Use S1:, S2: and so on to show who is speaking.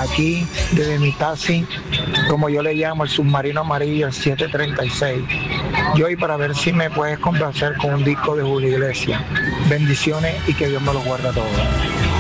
S1: aquí desde mi taxi, como yo le llamo, el submarino amarillo, el 736. Yo y para ver si me puedes complacer con un disco de Julio Iglesias. Bendiciones y que Dios me lo guarde a todos.